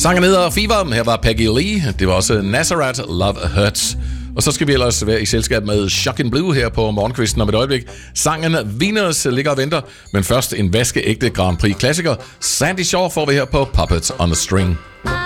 Sangen hedder Fever. Her var Peggy Lee. Det var også Nazareth, Love Hurts. Og så skal vi ellers være i selskab med Shocking Blue her på morgenkvisten om et øjeblik. Sangen Venus ligger og venter, men først en vaskeægte Grand Prix-klassiker. Sandy Shaw får vi her på Puppets on a String.